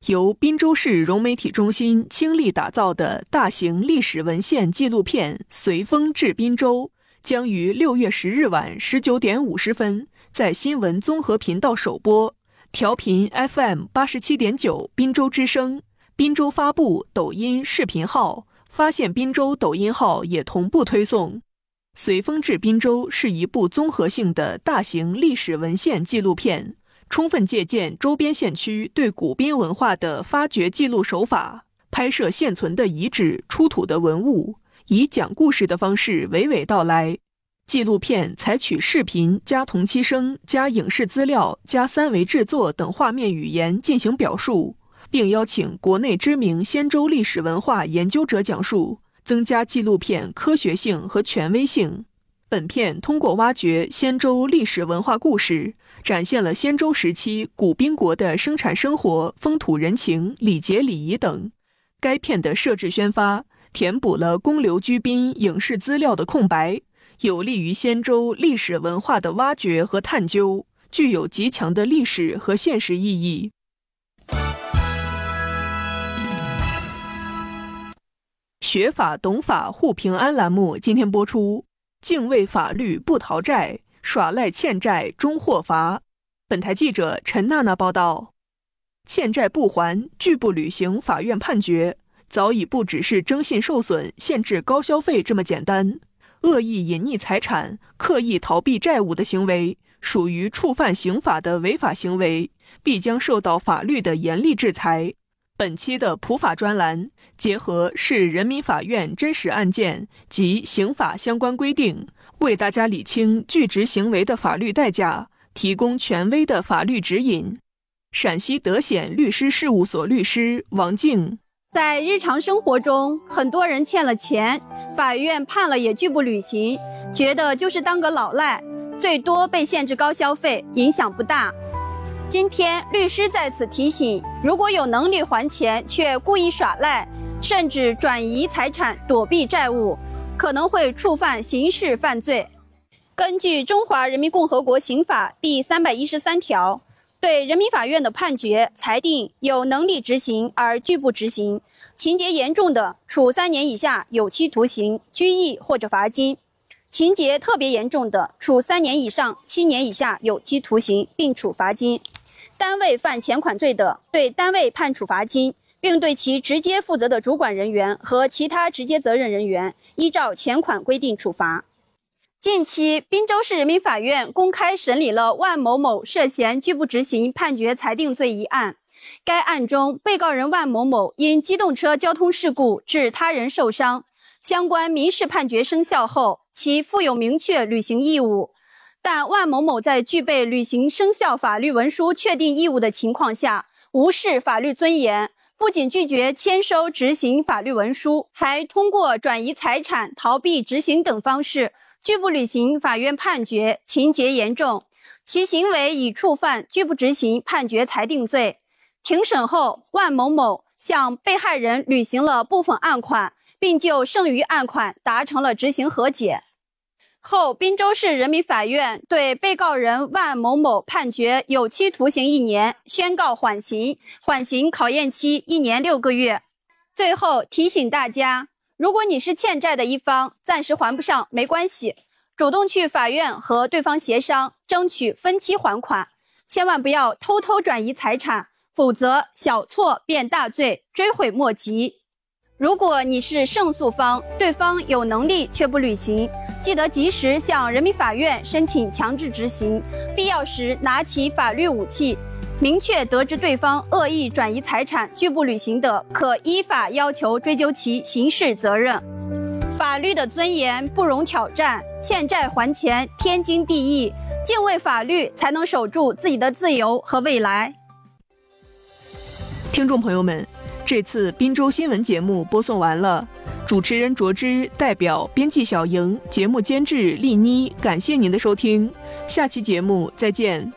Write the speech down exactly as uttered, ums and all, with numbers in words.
由滨州市融媒体中心倾力打造的大型历史文献纪录片《随风至滨州》将于六月十日晚十九点五十分在新闻综合频道首播，调频 F M 八十七点九滨州之声，滨州发布抖音视频号，发现滨州抖音号也同步推送。随风至滨州是一部综合性的大型历史文献纪录片，充分借鉴周边县区对古滨文化的发掘记录手法，拍摄现存的遗址、出土的文物，以讲故事的方式娓娓道来。纪录片采取视频加同期声加影视资料加三维制作等画面语言进行表述，并邀请国内知名仙州历史文化研究者讲述，增加纪录片科学性和权威性。本片通过挖掘仙州历史文化故事，展现了仙州时期古滨国的生产生活、风土人情、礼节礼仪等。该片的设置宣发填补了公流居滨影视资料的空白，有利于仙州历史文化的挖掘和探究，具有极强的历史和现实意义。学法懂法护平安栏目今天播出，敬畏法律不逃债，耍赖欠债终获罚。本台记者陈娜娜报道，欠债不还拒不履行法院判决，早已不只是征信受损、限制高消费这么简单。恶意隐匿财产、刻意逃避债务的行为，属于触犯刑法的违法行为，必将受到法律的严厉制裁。本期的普法专栏结合市人民法院真实案件及刑法相关规定，为大家理清拒执行为的法律代价，提供权威的法律指引。陕西德显律师事务所律师王静， 在日常生活中，很多人欠了钱，法院判了也拒不履行，觉得就是当个老赖，最多被限制高消费，影响不大。今天律师在此提醒，如果有能力还钱却故意耍赖，甚至转移财产躲避债务，可能会触犯刑事犯罪。根据《中华人民共和国刑法》第三百一十三条，对人民法院的判决裁定有能力执行而拒不执行，情节严重的，处三年以下有期徒刑、拘役或者罚金；情节特别严重的，处三年以上七年以下有期徒刑，并处罚金。单位犯前款罪的，对单位判处罚金，并对其直接负责的主管人员和其他直接责任人员依照前款规定处罚。近期，滨州市人民法院公开审理了万某某涉嫌拒不执行判决裁定罪一案。该案中，被告人万某某因机动车交通事故致他人受伤，相关民事判决生效后，其负有明确履行义务。但万某某在具备履行生效法律文书确定义务的情况下，无视法律尊严，不仅拒绝签收执行法律文书，还通过转移财产、逃避执行等方式拒不履行法院判决，情节严重，其行为已触犯拒不执行判决裁定罪。庭审后，万某某向被害人履行了部分案款，并就剩余案款达成了执行和解。后，滨州市人民法院对被告人万某某判决有期徒刑一年，宣告缓刑，缓刑考验期一年六个月。最后提醒大家，如果你是欠债的一方，暂时还不上没关系，主动去法院和对方协商，争取分期还款，千万不要偷偷转移财产，否则小错变大罪，追悔莫及。如果你是胜诉方，对方有能力却不履行，记得及时向人民法院申请强制执行，必要时拿起法律武器。明确得知对方恶意转移财产拒不履行的，可依法要求追究其刑事责任。法律的尊严不容挑战，欠债还钱天经地义，敬畏法律才能守住自己的自由和未来。 听众朋友们，这次滨州新闻节目播送完了，主持人卓之代表编辑小莹、节目监制丽妮，感谢您的收听，下期节目再见。